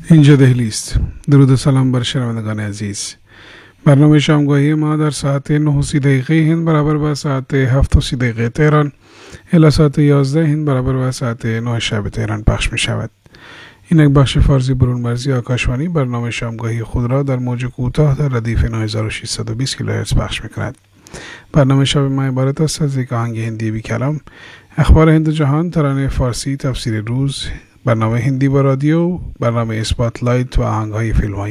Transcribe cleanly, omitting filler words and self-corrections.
اینجا دهلی است. درود و سلام بر شنوندگان عزیز. برنامه شامگاهی ما در ساعت 9:30 هند برابر با ساعت 7:30 تهران الی ساعت 11 هند برابر با ساعت 9 شب تهران پخش می شود. این یک بخش فارسی برون مرزی آکاشوانی برنامه شامگاهی خود را در موج کوتاه در ردیف 9620 کیلوهرتز پخش می کند. برنامه شب ما عبارت است از یک آهنگ هندی بی کلام، اخبار هند و جهان، ترانه فارسی، تفسیر روز، برنامه هندی با رادیو، برنامه اسپاتلایت و آهنگ‌های فیلم‌های